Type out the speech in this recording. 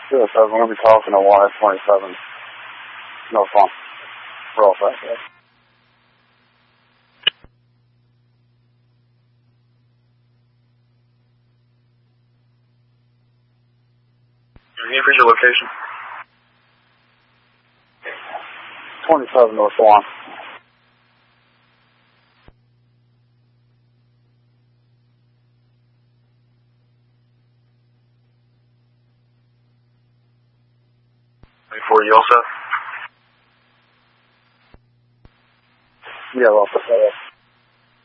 Yeah, so we're going to be talking to 1S27 North Lawn. We're all set. Yeah. Can you repeat your location? 27 North Lawn. Before you all set? Yeah, we're all set.